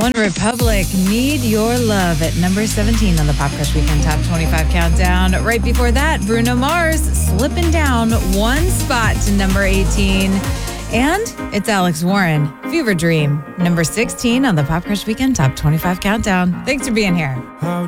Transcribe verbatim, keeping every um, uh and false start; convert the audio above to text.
One Republic, Need Your Love at number seventeen on the Pop Crush Weekend Top twenty-five Countdown. Right before that, Bruno Mars slipping down one spot to number eighteen. And it's Alex Warren, Fever Dream, number sixteen on the Pop Crush Weekend Top twenty-five Countdown. Thanks for being here.